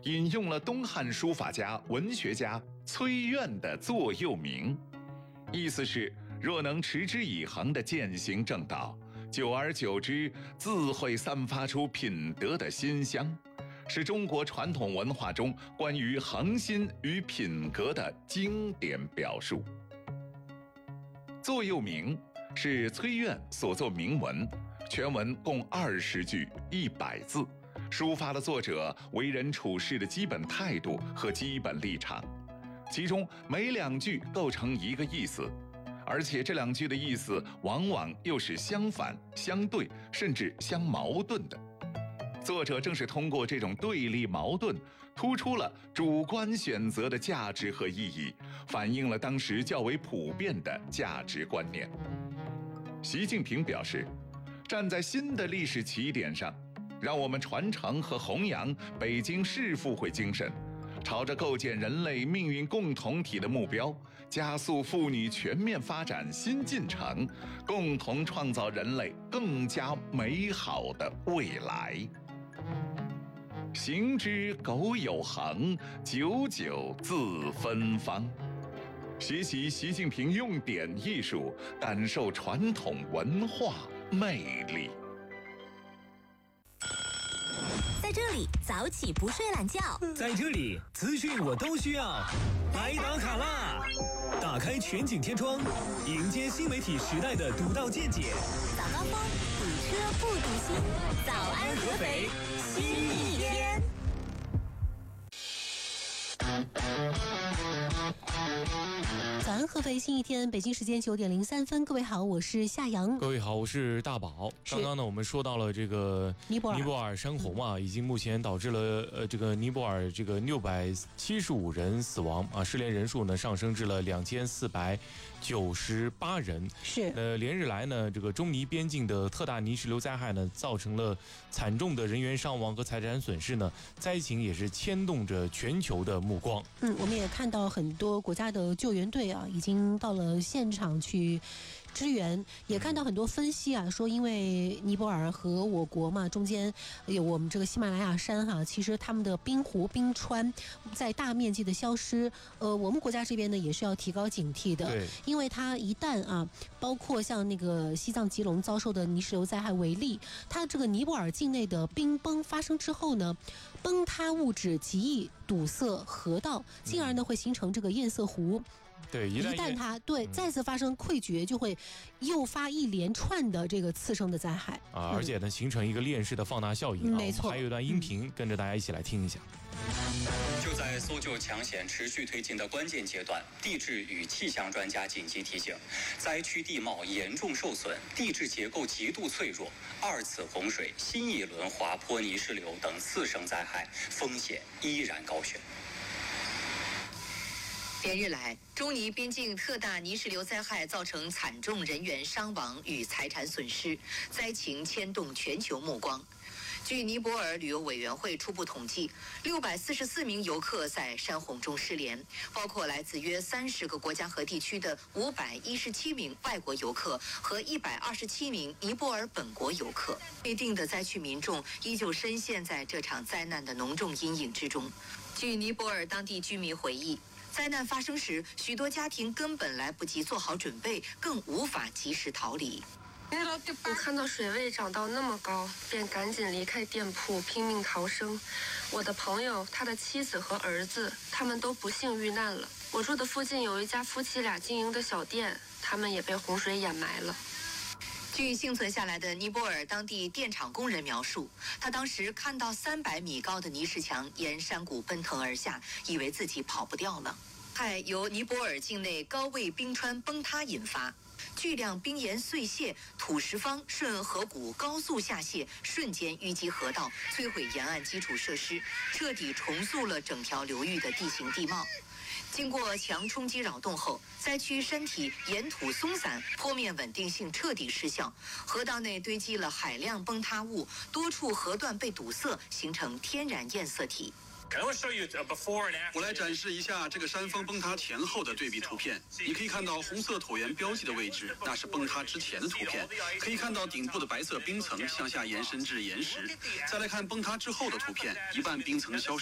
引用了东汉书法家、文学家崔苑的座右铭，意思是：若能持之以恒地践行正道，久而久之，自会散发出品德的馨香，是中国传统文化中关于恒心与品格的经典表述。座右铭是崔苑所作铭文，全文共20句100字，抒发了作者为人处事的基本态度和基本立场，其中每2句构成一个意思，而且这2句的意思往往又是相反、相对，甚至相矛盾的。作者正是通过这种对立矛盾，突出了主观选择的价值和意义，反映了当时较为普遍的价值观念。习近平表示，站在新的历史起点上，让我们传承和弘扬北京市复会精神，朝着构建人类命运共同体的目标，加速妇女全面发展新进程，共同创造人类更加美好的未来。行之苟有恒，久久自芬芳。学习习近平用典艺术，感受传统文化魅力。 在这里早起不睡懒觉， 在这里资讯我都需要，来打卡啦！打开全景天窗，迎接新媒体时代的独到见解。 早高峰，堵车不堵心，早安合肥，新一天。早安合肥，新一天，北京时间9点03分，各位好，我是夏阳。 各位好，我是大宝。刚刚呢，我们说到了这个尼泊尔山洪啊，已经目前导致了这个尼泊尔这个675人死亡啊，失联人数呢上升至了2498人。 是连日来呢，这个中尼边境的特大泥石流灾害呢，造成了惨重的人员伤亡和财产损失呢，灾情也是牵动着全球的目光。 我们也看到很多国家的救援队啊，已经到了现场去支援，也看到很多分析啊，说因为尼泊尔和我国嘛，中间有我们这个喜马拉雅山哈，其实他们的冰湖、冰川在大面积的消失，我们国家这边呢也是要提高警惕的， 对， 因为它一旦啊，包括像那个西藏吉隆遭受的泥石流灾害为例，它这个尼泊尔境内的冰崩发生之后呢，崩塌物质极易堵塞河道，进而呢会形成这个堰塞湖。 对，一旦它再次发生溃决，就会诱发一连串的这个次生的灾害啊，而且呢形成一个链式的放大效应啊。 没错， 还有一段音频，跟着大家一起来听一下。 就在搜救抢险持续推进的关键阶段，地质与气象专家紧急提醒，灾区地貌严重受损，地质结构极度脆弱，2次洪水、新一轮滑坡泥石流等次生灾害风险依然高悬。 连日来，中尼边境特大泥石流灾害造成惨重人员伤亡与财产损失，灾情牵动全球目光。据尼泊尔旅游委员会初步统计，644名游客在山洪中失联，包括来自约30个国家和地区的517名外国游客和127名尼泊尔本国游客。未定的灾区民众依旧深陷在这场灾难的浓重阴影之中。据尼泊尔当地居民回忆，灾难发生时，许多家庭根本来不及做好准备，更无法及时逃离。 我看到水位涨到那么高，便赶紧离开店铺，拼命逃生。我的朋友、他的妻子和儿子，他们都不幸遇难了。我住的附近有一家夫妻俩经营的小店，他们也被洪水掩埋了。 据幸存下来的尼泊尔当地电厂工人描述，他当时看到300米高的泥石墙沿山谷奔腾而下，以为自己跑不掉了。害由尼泊尔境内高位冰川崩塌引发，巨量冰岩碎屑、土石方顺河谷高速下泄，瞬间淤积河道，摧毁沿岸基础设施，彻底重塑了整条流域的地形地貌。经过强冲击扰动后，灾区山体岩土松散，坡面稳定性彻底失效，河道内堆积了海量崩塌物，多处河段被堵塞，形成天然堰塞体。 我来展示一下这个山峰崩塌前后的对比图片。你可以看到红色椭圆标记的位置，那是崩塌之前的图片，可以看到顶部的白色冰层向下延伸至岩石。再来看崩塌之后的图片，一半冰层消失。